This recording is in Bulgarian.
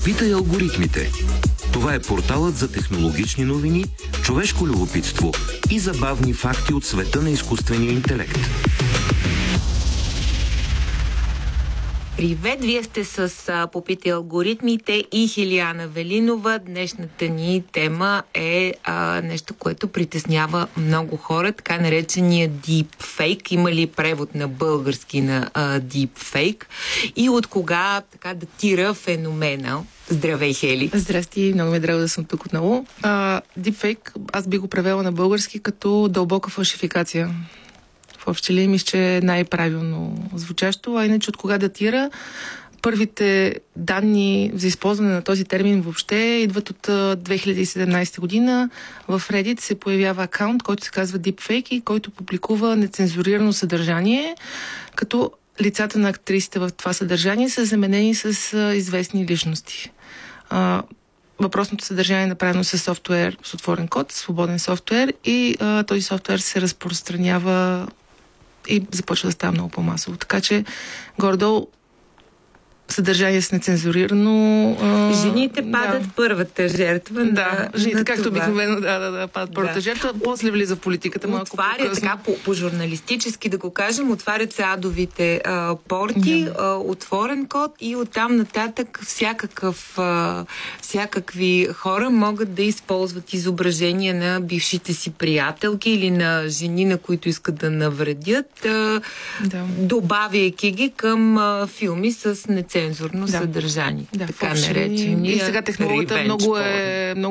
Попитай алгоритмите. Това е порталът за технологични новини, човешко любопитство и забавни факти от света на изкуствения интелект. Привет! Вие сте с Попитай алгоритмите и Хилияна Велинова. Днешната ни тема е нещо, което притеснява много хора, така наречения deepfake. Има ли превод на български на deepfake? И от кога така датира феномена? Здравей, Хели! Здрасти, много ми е драго да съм тук отново. Deepfake, аз би го превела на български като дълбока фалшификация. В общи линии мисля, че е най-правилно звучащо, а иначе от кога датира? Първите данни за използване на този термин въобще идват от 2017 година. В Reddit се появява акаунт, който се казва Deepfake и който публикува нецензурирано съдържание, като лицата на актрисите в това съдържание са заменени с известни личности. Въпросното съдържание е направено с софтуер, с отворен код, свободен софтуер и този софтуер се разпространява и започва да става много по-масово. Така че горе-долу съдържание с нецензурирано... Жените падат първата жертва жените, на както обикновено падат първата жертва, после влиза в политиката малко по-късно. Така, по журналистически да го кажем, отварят се адовите порти, отворен код и оттам нататък всякакви хора могат да използват изображения на бившите си приятелки или на жени, на които искат да навредят, добавяйки ги към филми с нецензурно съдържание. Така наречени. И сега технологията много